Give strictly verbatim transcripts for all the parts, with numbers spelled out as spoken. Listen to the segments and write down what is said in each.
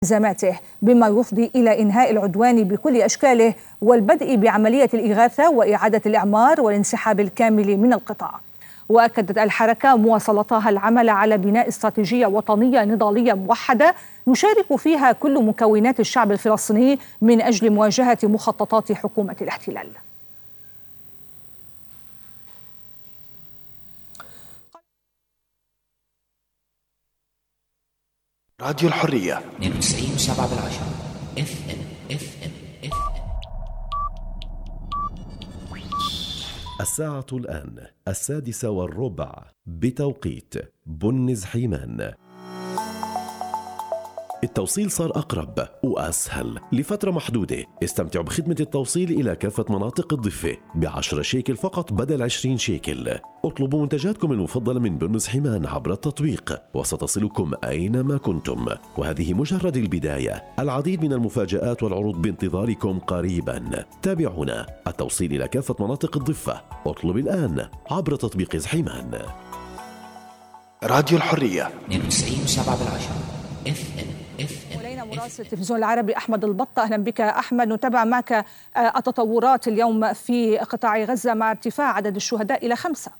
التزاماته، بما يفضي إلى إنهاء العدوان بكل أشكاله والبدء بعملية الإغاثة وإعادة الإعمار والانسحاب الكامل من القطاع. وأكدت الحركة مواصلتها العمل على بناء استراتيجية وطنية نضالية موحدة يشارك فيها كل مكونات الشعب الفلسطيني من أجل مواجهة مخططات حكومة الاحتلال. راديو الحرية اثنين وتسعين وسبعة بالعشرة اف ام اف ام اف ام. الساعة الآن السادسة والربع بتوقيت بنز حيمان. التوصيل صار أقرب وأسهل لفترة محدودة. استمتعوا بخدمة التوصيل إلى كافة مناطق الضفة بعشرة شيكل فقط بدل عشرين شيكل. اطلبوا منتجاتكم المفضلة من بنز حيمان عبر التطبيق وستصلكم أينما كنتم، وهذه مجرد البداية. العديد من المفاجآت والعروض بانتظاركم قريبا. تابعونا. التوصيل إلى كافة مناطق الضفة. اطلب الآن عبر تطبيق حيمان. راديو الحرية اثنين وتسعين وسبعة بالعشرة اف ام. ولينا مراسل التلفزيون العربي أحمد البطة. أهلا بك أحمد، نتابع معك التطورات اليوم في قطاع غزة مع ارتفاع عدد الشهداء إلى خمسة.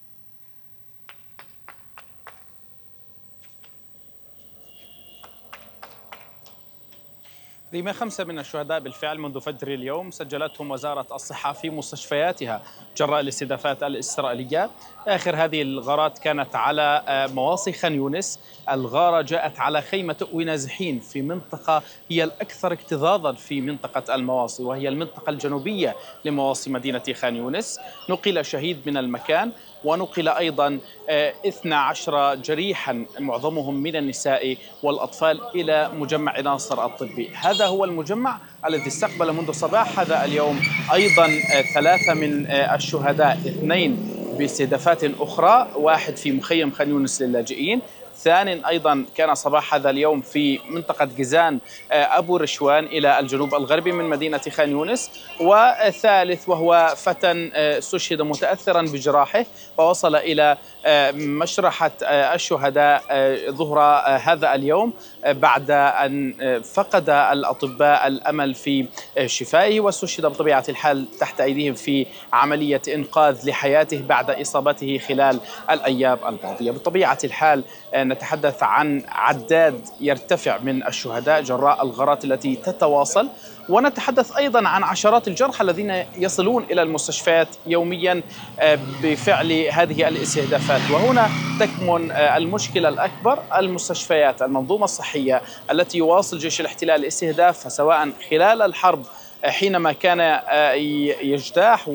ريما، خمسة من الشهداء بالفعل منذ فجر اليوم سجلتهم وزارة الصحة في مستشفياتها جراء الاستهدافات الإسرائيلية. آخر هذه الغارات كانت على مواصي خان يونس. الغارة جاءت على خيمة تؤوي نازحين في منطقة هي الأكثر اكتظاظا في منطقة المواصي، وهي المنطقة الجنوبية لمواصي مدينة خان يونس. نقل شهيد من المكان، ونقل أيضا اثنا عشر جريحا معظمهم من النساء والأطفال إلى مجمع ناصر الطبي. هذا هو المجمع الذي استقبل منذ صباح هذا اليوم أيضا ثلاثة من الشهداء، اثنين باستهدافات أخرى، واحد في مخيم خان يونس للاجئين، ثاني أيضا كان صباح هذا اليوم في منطقة جيزان أبو رشوان إلى الجنوب الغربي من مدينة خان يونس، وثالث وهو فتى استشهد متأثرا بجراحه فوصل إلى مشرحة الشهداء ظهر هذا اليوم بعد أن فقد الأطباء الأمل في شفائه، واستشهد بطبيعة الحال تحت أيديهم في عملية إنقاذ لحياته بعد إصابته خلال الأيام الماضية. بطبيعة الحال نتحدث عن عداد يرتفع من الشهداء جراء الغارات التي تتواصل، ونتحدث أيضا عن عشرات الجرحى الذين يصلون إلى المستشفيات يوميا بفعل هذه الاستهدافات. وهنا تكمن المشكلة الأكبر، المستشفيات، المنظومة الصحية التي يواصل جيش الاحتلال استهدافها سواء خلال الحرب حينما كان يجتاح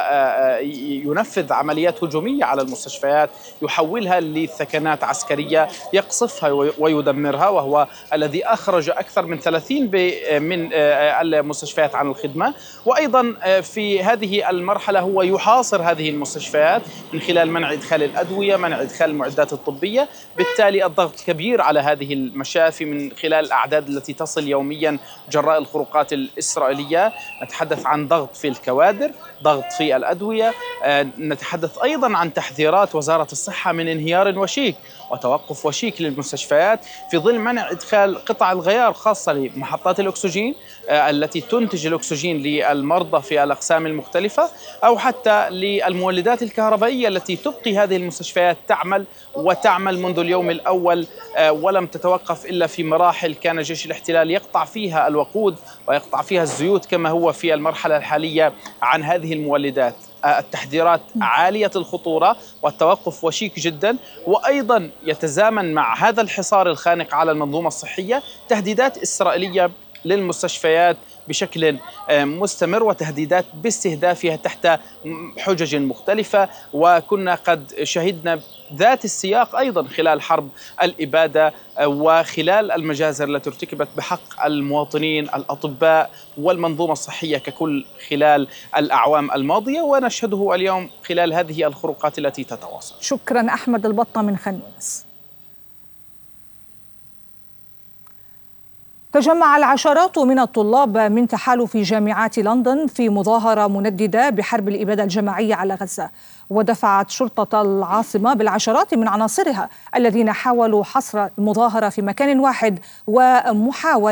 وينفذ عمليات هجومية على المستشفيات، يحولها لثكنات عسكرية، يقصفها ويدمرها، وهو الذي أخرج أكثر من ثلاثين من المستشفيات عن الخدمة. وأيضا في هذه المرحلة هو يحاصر هذه المستشفيات من خلال منع إدخال الأدوية، منع إدخال المعدات الطبية. بالتالي الضغط كبير على هذه المشافي من خلال الأعداد التي تصل يوميا جراء الخروقات الإسرائيلية. نتحدث عن ضغط في الكوادر، ضغط في الأدوية، نتحدث أيضا عن تحذيرات وزارة الصحة من انهيار وشيك وتوقف وشيك للمستشفيات في ظل منع إدخال قطع الغيار خاصة لمحطات الأكسجين التي تنتج الأكسجين للمرضى في الأقسام المختلفة، أو حتى للمولدات الكهربائية التي تبقي هذه المستشفيات تعمل وتعمل منذ اليوم الأول ولم تتوقف إلا في مراحل كان جيش الاحتلال يقطع فيها الوقود ويقطع فيها الزيوت كما هو في المرحلة الحالية عن هذه المولدات. التحذيرات عالية الخطورة والتوقف وشيك جدا، وأيضا يتزامن مع هذا الحصار الخانق على المنظومة الصحية تهديدات إسرائيلية للمستشفيات بشكل مستمر وتهديدات باستهدافها تحت حجج مختلفة. وكنا قد شهدنا ذات السياق أيضا خلال حرب الإبادة وخلال المجازر التي ارتكبت بحق المواطنين، الأطباء والمنظومة الصحية ككل خلال الأعوام الماضية، ونشهده اليوم خلال هذه الخروقات التي تتواصل. شكرا أحمد البطة من خان يونس. تجمع العشرات من الطلاب من تحالف جامعات لندن في مظاهرة منددة بحرب الإبادة الجماعية على غزة، ودفعت شرطة العاصمة بالعشرات من عناصرها الذين حاولوا حصر المظاهرة في مكان واحد ومحاولة